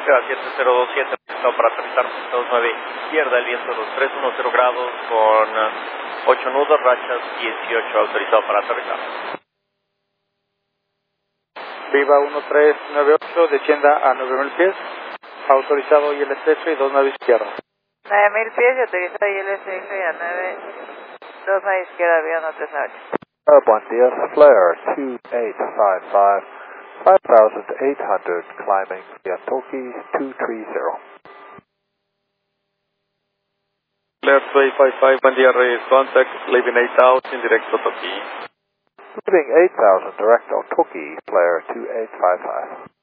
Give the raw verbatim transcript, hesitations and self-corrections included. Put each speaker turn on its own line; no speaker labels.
Oscar siete cero dos siete, está para aterrizar dos nueve izquierda, el viento dos tres uno cero grados con ocho nudos, rachas dieciocho, autorizado para aterrizar.
Viva uno tres nueve ocho, descienda a nueve mil pies, autorizado I L S F y dos nueve izquierda.
nueve mil pies y autorizado I L S F a nueve dos nueve izquierda, avión uno tres nueve ocho.
Uh, buen día, Flare two eight five five, five thousand eight hundred, climbing via Toki two three zero.
Flare two eight five five, buen día, Reyes, contact, leaving eight thousand, directo Toki.
Leaving eight thousand, direct on Toki, Flare two eight five five.